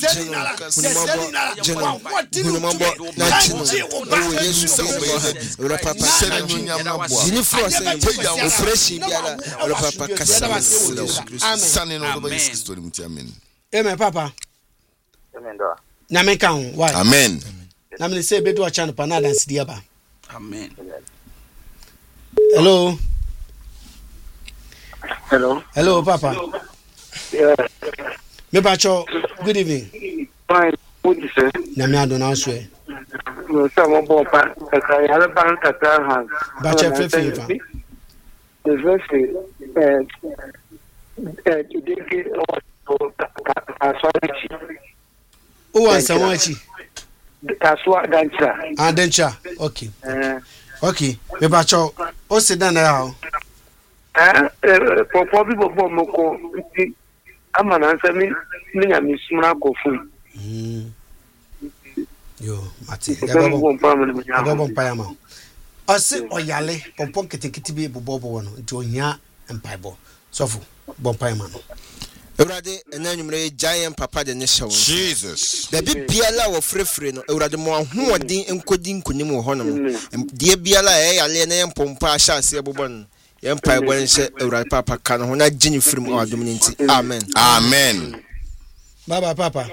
Amen, Papa. Amen. Why? Amen. Amen. Say bedu achano pa na dance diaba. Amen. Hello. Hello, Papa. Yeah. Me pacho. Good evening. Fine. What you say? Nyame adona aswe. No, some more pa. I have a bank at our house. Bacha fefe. The first Who wants Sawachi? Kaswa Dancha. Dancha. Okay. Okay. Me pacho. O se dan na Probably Moko. I'm an answer me. Me small go food. Yo, Mati. Gabon Payama. I say Oyale, Pompon Kitikiti be Bobo, Jonia and Pibo. Sofu, Bompayman. Eurade enanumre giant papa de nation Jesus the be biala wo frefre no eurade mo ahoɔden enkodi nkonim wo honom de biala yale na yempompa ahase ebobon yempa ebon nhyɛ eurade papa ka no ho na gini firim o adom ni nti amen amen baba papa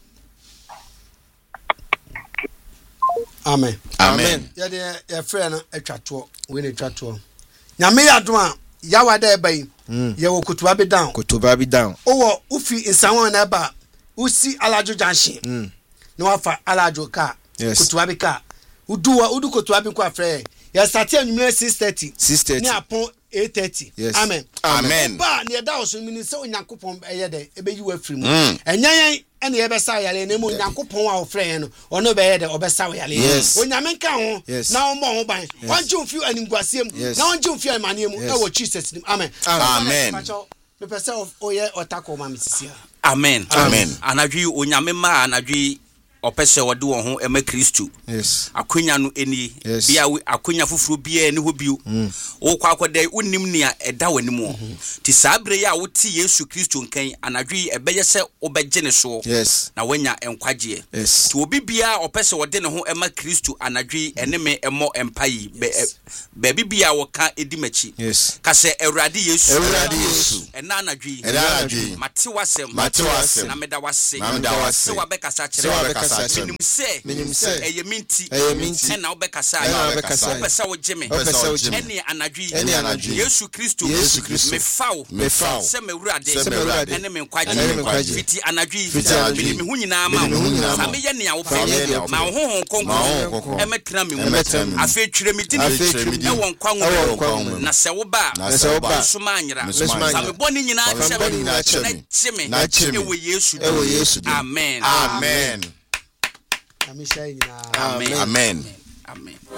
amen amen ya de ya frɛ no atwato we ne twato nyame yadom a yawada ebai ye wo kutuba be down owo ufi nsanwo na ba usi alajo junction no wafa alajo ka kutuba be ka udu kutuba be kwa frɛ ya start anwumere 6:30 ni apon 8:30 amen ba ne da oso mini se onyankopon eye de ebeyi wa firi mu enyan ene ye be sa yale na mu onyankopon a ofrɛ no ono be ye de obesa yale onyame nka ho na o mo ho ban onje ofi aningwasem na onje ofi amane mu e wo Jesus nim amen me pese oye otako ma misisia amen anadwi onyame ma anadwi opese wode wo ho ema Kristo akonya no eni bia akonya fufuro bia eni ho bio wo kwa akoda unim nia eda wanim ho ti sabre ya wo ti Yesu Kristo nkan anadwi ebeye se obegye ne so na wanya enkwagye ti obi bia opese wode ne ho ema Kristo anadwi eneme emo empai be bibia wo ka edimachi ka se Awurade Yesu ena anadwi mate wasem na meda wase se wabekasa kire Minim se eyeminti na obekasa obesa wo geme ene anadwi Yesu Kristo mefaw se mewurade ene menkwaje fiti anadwi me hu nyina ma sa me ye ne a wo pe ma ho konko emetra me hu afi twire me dini e won kwanwo na se wo ba soma anyira sa me boni nyina kyeme na kyeme e wo Yesu amen Amen. Amen.